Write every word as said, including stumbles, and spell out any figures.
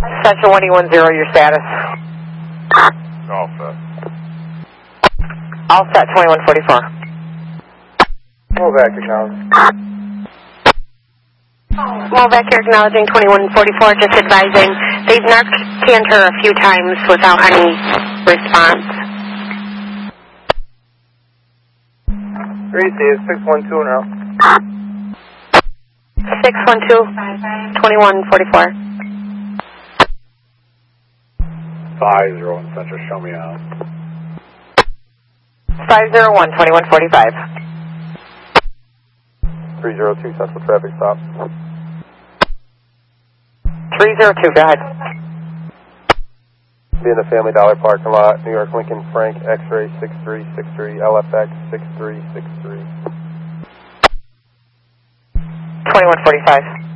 Central one E one zero, your status. All set. All set, twenty-one forty-four. Movac acknowledged. Movac here acknowledging twenty-one forty-four, just advising. They've Narcaned her a few times without any response. three C is six one two now. six one two, twenty-one forty-four. five zero one Central, show me out. five zero one, twenty-one forty-five. three zero two Central, traffic stop. three zero two, go ahead. Be in the Family Dollar parking lot, New York Lincoln Frank X-ray six three six three, L F X six three six three. twenty-one forty-five.